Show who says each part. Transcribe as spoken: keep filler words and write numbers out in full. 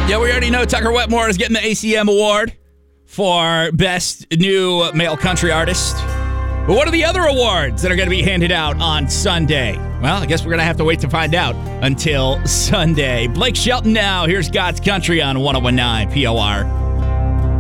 Speaker 1: Yeah, we already know Tucker Wetmore is getting the A C M award for Best New Male Country Artist. But what are the other awards that are going to be handed out on Sunday? Well, I guess we're going to have to wait to find out until Sunday. Blake Shelton now. Here's God's Country on one oh one nine P O R.